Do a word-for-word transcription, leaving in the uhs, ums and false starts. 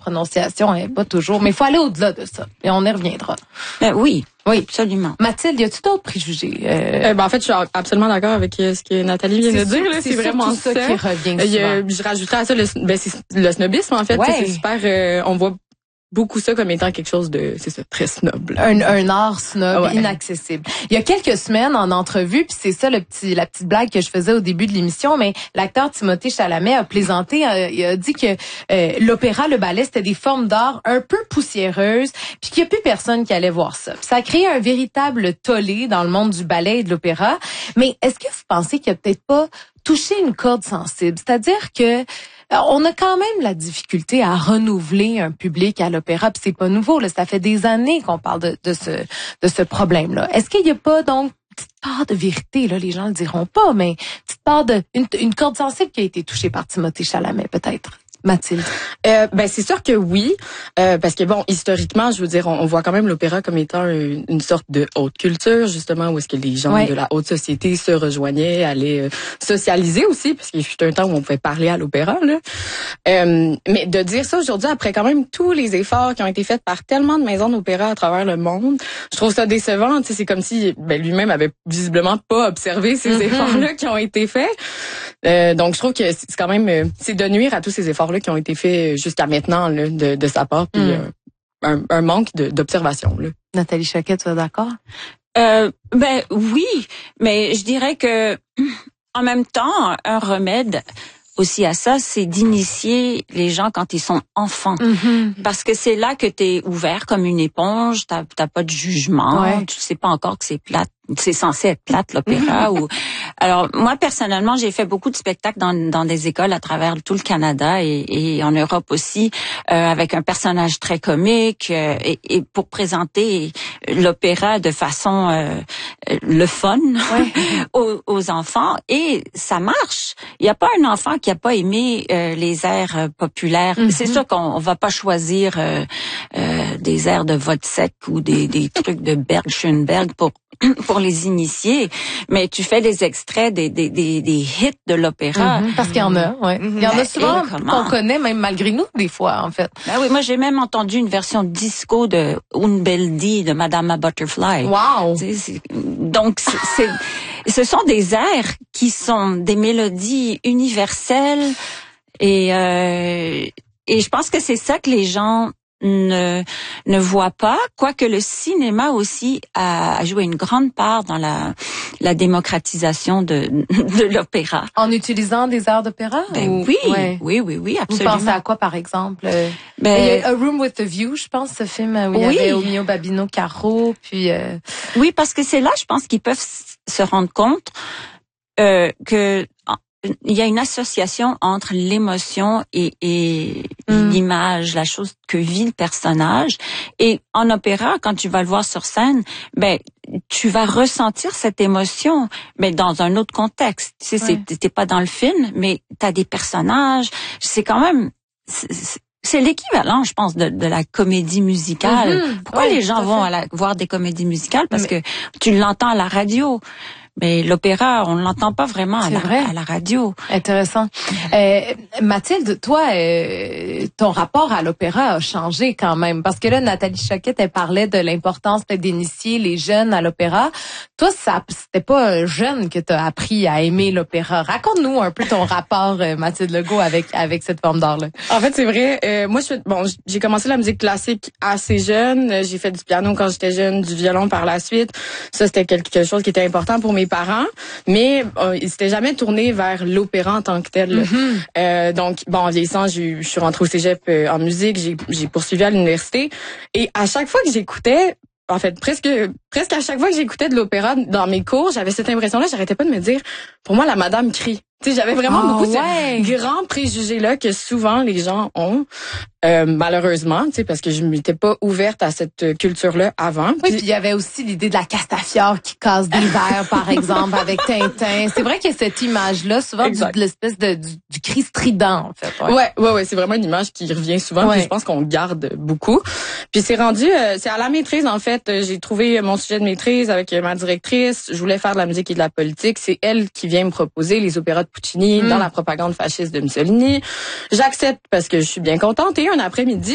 prononciation est pas toujours, mais il faut aller au-delà de ça. Et on y reviendra. Euh, oui. Oui, absolument. Mathilde, y a-tu d'autres préjugés? Euh... Euh, ben, en fait, je suis absolument d'accord avec ce que Nathalie vient de dire. Là, c'est, c'est vraiment ça, ça qui revient souvent. Euh, je rajouterais à ça le, ben, c'est le snobisme, en fait. Ouais. C'est super, euh, on voit beaucoup ça comme étant quelque chose de, c'est ça, très snob. Là. Un, un art snob, ouais. inaccessible. Il y a quelques semaines, en entrevue, puis c'est ça le petit, la petite blague que je faisais au début de l'émission, mais l'acteur Timothée Chalamet a plaisanté, euh, il a dit que euh, l'opéra, le ballet, c'était des formes d'art un peu poussiéreuses, puis qu'il n'y a plus personne qui allait voir ça. Puis ça a créé un véritable tollé dans le monde du ballet et de l'opéra. Mais est-ce que vous pensez qu'il n'y a peut-être pas touché une corde sensible? C'est-à-dire que on a quand même la difficulté à renouveler un public à l'opéra, puis c'est pas nouveau, là, ça fait des années qu'on parle de, de ce de ce problème-là. Est-ce qu'il y a pas donc une petite part de vérité, là, les gens le diront pas, mais une petite part de une, une corde sensible qui a été touchée par Timothée Chalamet, peut-être? Mathilde. Euh, ben c'est sûr que oui, euh, parce que bon, historiquement, je veux dire, on, on voit quand même l'opéra comme étant une, une sorte de haute culture, justement, où est-ce que les gens ouais. de la haute société se rejoignaient, allaient euh, socialiser aussi, parce qu'il fut un temps où on pouvait parler à l'opéra, là. Euh, mais de dire ça aujourd'hui, après quand même tous les efforts qui ont été faits par tellement de maisons d'opéra à travers le monde, je trouve ça décevant. Tu sais, c'est comme si ben, lui-même avait visiblement pas observé ces mm-hmm. efforts-là qui ont été faits. Euh, donc, je trouve que c'est quand même, c'est de nuire à tous ces efforts-là qui ont été faits jusqu'à maintenant là, de, de sa part, puis mm. euh, un, un manque de, d'observation. Là. Nathalie Choquette, tu es d'accord? Euh, ben oui, mais je dirais que en même temps, un remède aussi à ça, c'est d'initier les gens quand ils sont enfants. Mm-hmm. Parce que c'est là que tu es ouvert comme une éponge, t'as, t'as pas de jugement, ouais. tu sais pas encore que c'est plate. C'est censé être plate, l'opéra. ou Alors, moi, personnellement, j'ai fait beaucoup de spectacles dans, dans des écoles à travers tout le Canada et, et en Europe aussi, euh, avec un personnage très comique euh, et, et pour présenter l'opéra de façon euh, le fun ouais. aux, aux enfants. Et ça marche. Il n'y a pas un enfant qui a pas aimé euh, les airs populaires. Mm-hmm. C'est sûr qu'on va pas choisir euh, euh, des airs de Wozzeck ou des, des trucs de Berg, Schoenberg pour pour les initier, mais tu fais des extraits des des des, des hits de l'opéra. Mm-hmm, parce qu'il y en a, ouais. Il y en a souvent qu'on connaît même malgré nous des fois en fait. Ben oui, moi j'ai même entendu une version disco de Un bel dì de Madama Butterfly. Wow. C'est, c'est, donc c'est, c'est ce sont des airs qui sont des mélodies universelles et euh, et je pense que c'est ça que les gens ne ne voit pas, quoique le cinéma aussi a, a joué une grande part dans la la démocratisation de de l'opéra. En utilisant des airs d'opéra? Ben ou... oui, ouais. oui, oui, oui, absolument. Vous pensez à quoi, par exemple? Ben, il y a A Room with a View, je pense, ce film où il oui. y avait Omio Babino Caro, puis... Euh... Oui, parce que c'est là, je pense qu'ils peuvent se rendre compte euh, que... il y a une association entre l'émotion et, et mm. l'image, la chose que vit le personnage. Et en opéra, quand tu vas le voir sur scène, ben tu vas ressentir cette émotion, mais dans un autre contexte. Tu sais, ouais. c'est, t'es pas dans le film, mais t'as des personnages. C'est quand même... C'est, c'est l'équivalent, je pense, de, de la comédie musicale. Mm-hmm. Pourquoi oui, les gens vont à la, voir des comédies musicales? Parce mais... que tu l'entends à la radio. Mais l'opéra, on ne l'entend pas vraiment à la, à la radio. Intéressant. Euh, Mathilde, toi, euh, ton rapport à l'opéra a changé quand même. Parce que là, Nathalie Choquette, elle parlait de l'importance peut-être d'initier les jeunes à l'opéra. Toi, ça, c'était pas jeune que tu as appris à aimer l'opéra. Raconte-nous un peu ton rapport, Mathilde Legault, avec avec cette forme d'art-là. En fait, c'est vrai. Euh, moi, je fais, bon, j'ai commencé la musique classique assez jeune. J'ai fait du piano quand j'étais jeune, du violon par la suite. Ça, c'était quelque chose qui était important pour mes parents, mais euh, ils s'étaient jamais tournés vers l'opéra en tant que tel. Mm-hmm. Euh, donc, bon, en vieillissant, je suis rentrée au cégep euh, en musique, j'ai, j'ai poursuivi à l'université, et à chaque fois que j'écoutais, en fait, presque presque à chaque fois que j'écoutais de l'opéra dans mes cours, j'avais cette impression-là, j'arrêtais pas de me dire, pour moi, la madame crie. Tu sais, j'avais vraiment oh, beaucoup ouais. ce grand préjugé-là que souvent les gens ont, euh, malheureusement, tu sais, parce que je m'étais pas ouverte à cette culture-là avant. Oui, puis il y avait aussi l'idée de la Castafiore qui casse des verres, par exemple, avec Tintin. C'est vrai qu'il y a cette image-là, souvent du, de l'espèce de du, du cri strident, en fait. Ouais, ouais, ouais, ouais c'est vraiment une image qui revient souvent, ouais. puis je pense qu'on garde beaucoup. Puis c'est rendu, euh, c'est à la maîtrise, en fait, j'ai trouvé mon sujet de maîtrise avec ma directrice. Je voulais faire de la musique et de la politique. C'est elle qui vient me proposer les opéras de Puccini mm. dans la propagande fasciste de Mussolini. J'accepte parce que je suis bien contente. Et un après-midi,